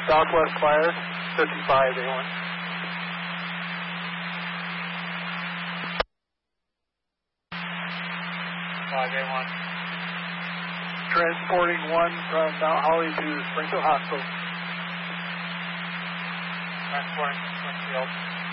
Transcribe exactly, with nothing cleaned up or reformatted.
Southwest Fire, fifty-five A one. five A one. Transporting one from Mount Holly to Springfield Hospital. Transporting to Springfield.